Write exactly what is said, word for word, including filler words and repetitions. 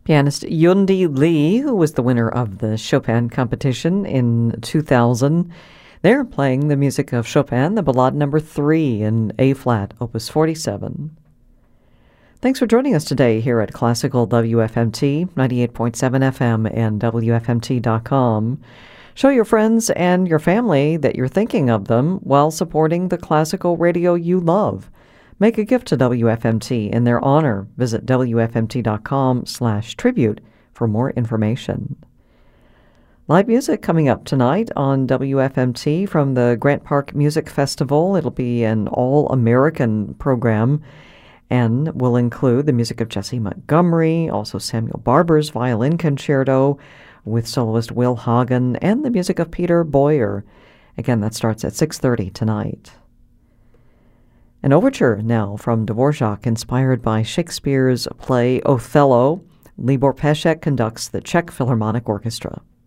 Pianist Yundi Lee, who was the winner of the Chopin competition in two thousand. They're playing the music of Chopin, the Ballade number three in A-flat, opus forty-seven. Thanks for joining us today here at Classical W F M T, ninety-eight point seven F M and W F M T dot com. Show your friends and your family that you're thinking of them while supporting the classical radio you love. Make a gift to W F M T in their honor. Visit W F M T dot com slash tribute for more information. Live music coming up tonight on W F M T from the Grant Park Music Festival. It'll be an all-American program and will include the music of Jesse Montgomery, also Samuel Barber's Violin Concerto with soloist Will Hagen, and the music of Peter Boyer. Again, that starts at six thirty tonight. An overture now from Dvorak, inspired by Shakespeare's play Othello. Libor Pesek conducts the Czech Philharmonic Orchestra.